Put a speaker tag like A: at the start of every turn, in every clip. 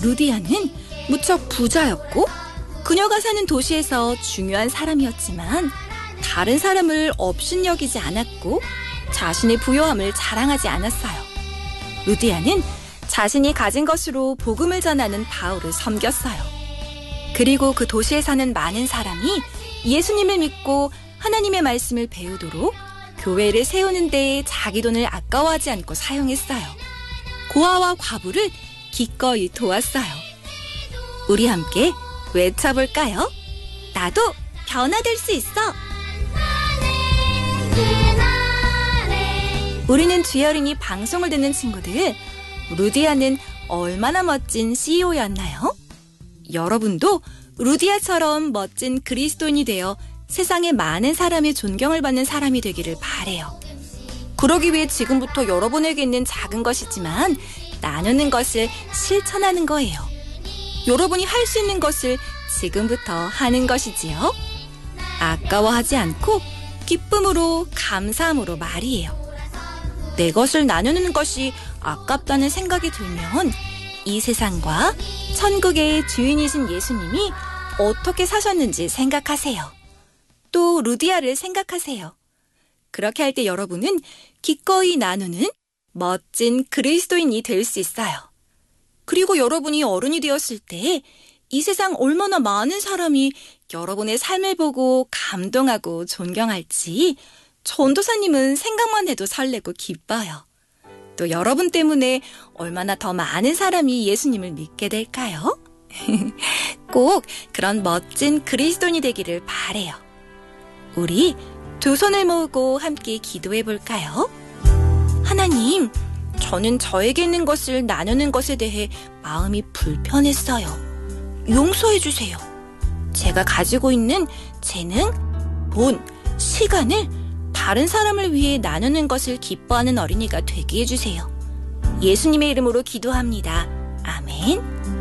A: 루디아는 무척 부자였고 그녀가 사는 도시에서 중요한 사람이었지만 다른 사람을 업신여기지 않았고 자신의 부요함을 자랑하지 않았어요. 루디아는 자신이 가진 것으로 복음을 전하는 바울을 섬겼어요. 그리고 그 도시에 사는 많은 사람이 예수님을 믿고 하나님의 말씀을 배우도록 교회를 세우는 데에 자기 돈을 아까워하지 않고 사용했어요. 고아와 과부를 기꺼이 도왔어요. 우리 함께 외쳐볼까요? 나도 변화될 수 있어. 우리는 주여린이 방송을 듣는 친구들, 루디아는 얼마나 멋진 CEO였나요? 여러분도 루디아처럼 멋진 그리스도인이 되어 세상의 많은 사람의 존경을 받는 사람이 되기를 바래요. 그러기 위해 지금부터 여러분에게 있는 작은 것이지만 나누는 것을 실천하는 거예요. 여러분이 할 수 있는 것을 지금부터 하는 것이지요. 아까워하지 않고 기쁨으로 감사함으로 말이에요. 내 것을 나누는 것이 아깝다는 생각이 들면 이 세상과 천국의 주인이신 예수님이 어떻게 사셨는지 생각하세요. 또 루디아를 생각하세요. 그렇게 할 때 여러분은 기꺼이 나누는 멋진 그리스도인이 될 수 있어요. 그리고 여러분이 어른이 되었을 때 이 세상 얼마나 많은 사람이 여러분의 삶을 보고 감동하고 존경할지 전도사님은 생각만 해도 설레고 기뻐요. 또 여러분 때문에 얼마나 더 많은 사람이 예수님을 믿게 될까요? 꼭 그런 멋진 그리스도인이 되기를 바래요. 우리 두 손을 모으고 함께 기도해 볼까요? 하나님, 저는 저에게 있는 것을 나누는 것에 대해 마음이 불편했어요. 용서해 주세요. 제가 가지고 있는 재능, 돈, 시간을 다른 사람을 위해 나누는 것을 기뻐하는 어린이가 되게 해주세요. 예수님의 이름으로 기도합니다. 아멘.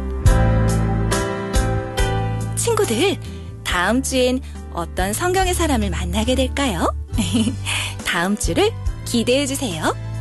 A: 친구들, 다음 주엔 어떤 성경의 사람을 만나게 될까요? 다음 주를 기대해 주세요.